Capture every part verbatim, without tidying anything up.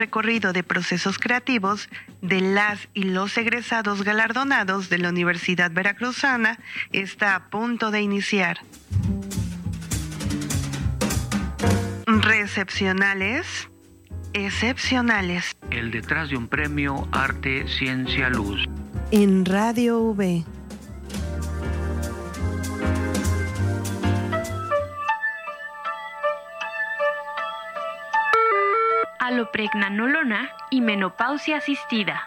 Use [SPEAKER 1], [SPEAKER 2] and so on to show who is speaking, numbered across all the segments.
[SPEAKER 1] Recorrido de procesos creativos de las y los egresados galardonados de la Universidad Veracruzana está a punto de iniciar. Recepcionales, excepcionales.
[SPEAKER 2] El detrás de un premio Arte, Ciencia, Luz.
[SPEAKER 1] En Radio V.
[SPEAKER 3] Alopregnanolona y menopausia asistida.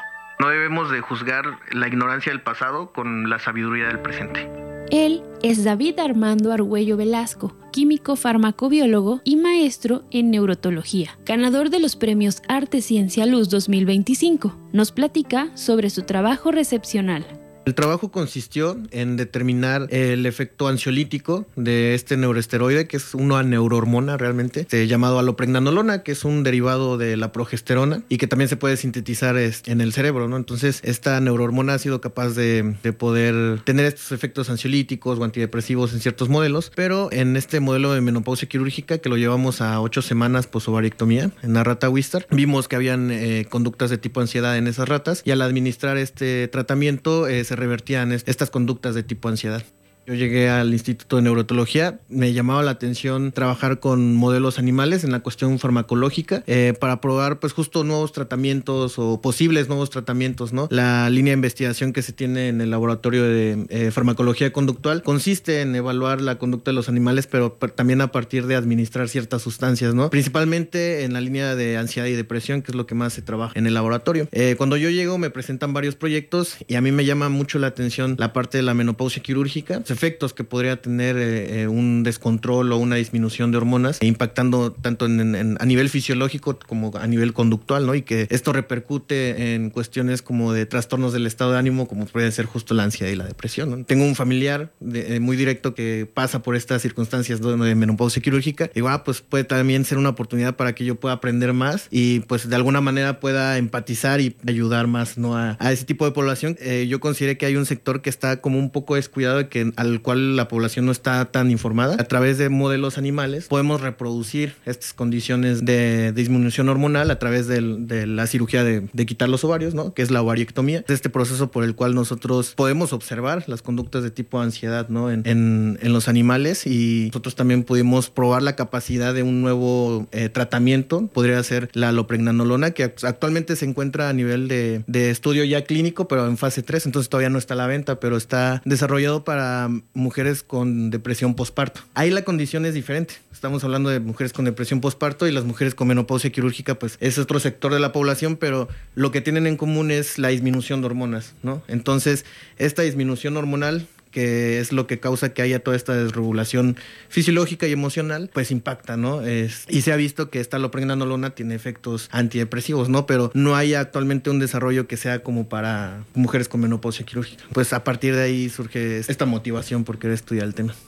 [SPEAKER 4] No debemos de juzgar la ignorancia del pasado con la sabiduría del presente.
[SPEAKER 3] Él es David Armando Argüello Velasco, químico farmacobiólogo y maestro en neurotología, ganador de los premios Arte Ciencia Luz dos mil veinticinco. Nos platica sobre su trabajo recepcional.
[SPEAKER 4] El trabajo consistió en determinar el efecto ansiolítico de este neuroesteroide, que es una neurohormona realmente, este, llamado alopregnanolona, que es un derivado de la progesterona y que también se puede sintetizar en el cerebro, ¿no? Entonces, esta neurohormona ha sido capaz de, de poder tener estos efectos ansiolíticos o antidepresivos en ciertos modelos, pero en este modelo de menopausia quirúrgica, que lo llevamos a ocho semanas posovariectomía en la rata Wistar, vimos que habían eh, conductas de tipo ansiedad en esas ratas y al administrar este tratamiento eh, se revertían estas conductas de tipo ansiedad. Yo llegué al Instituto de Neurotología, me llamaba la atención trabajar con modelos animales en la cuestión farmacológica eh, para probar pues justo nuevos tratamientos o posibles nuevos tratamientos, ¿no? La línea de investigación que se tiene en el laboratorio de eh, farmacología conductual consiste en evaluar la conducta de los animales, pero también a partir de administrar ciertas sustancias, ¿no? Principalmente en la línea de ansiedad y depresión, que es lo que más se trabaja en el laboratorio. Eh, cuando yo llego me presentan varios proyectos y a mí me llama mucho la atención la parte de la menopausia quirúrgica, efectos que podría tener eh, un descontrol o una disminución de hormonas, eh, impactando tanto en, en, a nivel fisiológico como a nivel conductual, ¿no? Y que esto repercute en cuestiones como de trastornos del estado de ánimo, como puede ser justo la ansiedad y la depresión, ¿no? Tengo un familiar de, eh, muy directo que pasa por estas circunstancias de, de menopausia quirúrgica y ah, pues puede también ser una oportunidad para que yo pueda aprender más y pues de alguna manera pueda empatizar y ayudar más, ¿no? a, a ese tipo de población. Eh, yo considero que hay un sector que está como un poco descuidado y que al cual la población no está tan informada. A través de modelos animales podemos reproducir estas condiciones de disminución hormonal a través del, de la cirugía de, de quitar los ovarios, ¿no? Que es la ovariectomía. Es este proceso por el cual nosotros podemos observar las conductas de tipo ansiedad, ¿no? en, en, en los animales, y nosotros también pudimos probar la capacidad de un nuevo eh, tratamiento. Podría ser la alopregnanolona, que actualmente se encuentra a nivel de, de estudio ya clínico, pero en fase tres, entonces todavía no está a la venta, pero está desarrollado para mujeres con depresión postparto. Ahí la condición es diferente. Estamos hablando de mujeres con depresión postparto y las mujeres con menopausia quirúrgica, pues es otro sector de la población, pero lo que tienen en común es la disminución de hormonas, ¿no? Entonces, esta disminución hormonal, que es lo que causa que haya toda esta desregulación fisiológica y emocional, pues impacta, ¿no? Es, y se ha visto que esta alopregnanolona tiene efectos antidepresivos, ¿no? Pero no hay actualmente un desarrollo que sea como para mujeres con menopausia quirúrgica. Pues a partir de ahí surge esta motivación por querer estudiar el tema.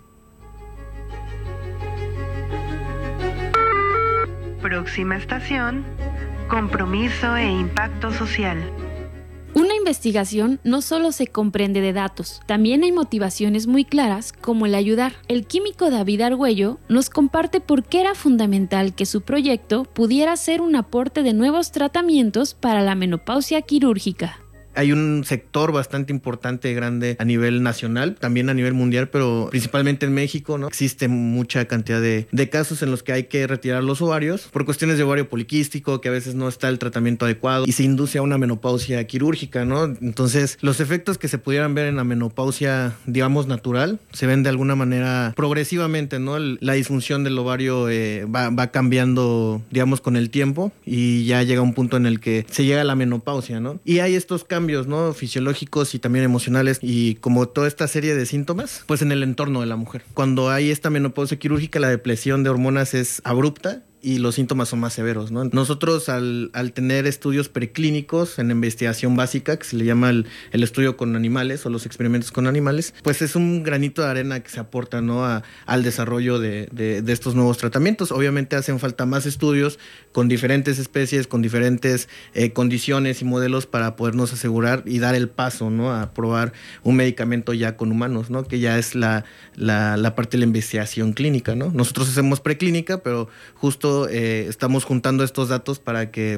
[SPEAKER 1] Próxima estación: compromiso e impacto social.
[SPEAKER 3] Una investigación no solo se comprende de datos, también hay motivaciones muy claras como el ayudar. El químico David Argüello nos comparte por qué era fundamental que su proyecto pudiera ser un aporte de nuevos tratamientos para la menopausia quirúrgica.
[SPEAKER 4] Hay un sector bastante importante, grande a nivel nacional, también a nivel mundial, pero principalmente en México, ¿no? Existe mucha cantidad de, de casos en los que hay que retirar los ovarios por cuestiones de ovario poliquístico, que a veces no está el tratamiento adecuado y se induce a una menopausia quirúrgica, ¿no? Entonces, los efectos que se pudieran ver en la menopausia, digamos, natural, se ven de alguna manera progresivamente, ¿no? La disfunción del ovario eh, va, va cambiando, digamos, con el tiempo y ya llega un punto en el que se llega a la menopausia, ¿no? Y hay estos cambios cambios, ¿no? Fisiológicos y también emocionales y como toda esta serie de síntomas, pues en el entorno de la mujer. Cuando hay esta menopausia quirúrgica, la depresión de hormonas es abrupta y los síntomas son más severos, ¿no? Nosotros al, al tener estudios preclínicos en investigación básica, que se le llama el, el estudio con animales o los experimentos con animales, pues es un granito de arena que se aporta, ¿no? a, al desarrollo de, de, de estos nuevos tratamientos. Obviamente hacen falta más estudios con diferentes especies, con diferentes eh, condiciones y modelos para podernos asegurar y dar el paso, ¿no? A probar un medicamento ya con humanos, ¿no? Que ya es la, la, la parte de la investigación clínica, ¿no? Nosotros hacemos preclínica, pero justo Eh, estamos juntando estos datos para que